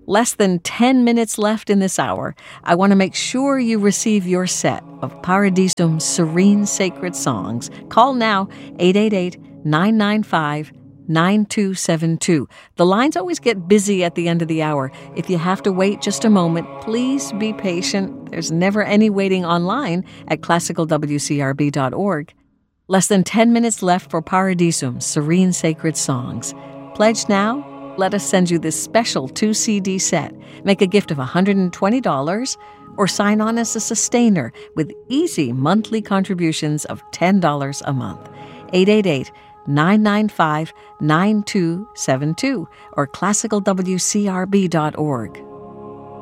Less than 10 minutes left in this hour. I want to make sure you receive your set of Paradisum's serene sacred songs. Call now, 888-995-9272. The lines always get busy at the end of the hour. If you have to wait just a moment, please be patient. There's never any waiting online at classicalwcrb.org. Less than 10 minutes left for Paradisum's serene sacred songs. Pledge now. Let us send you this special 2-CD set. Make a gift of $120 or sign on as a sustainer with easy monthly contributions of $10 a month. 888-995-9272 or classicalwcrb.org.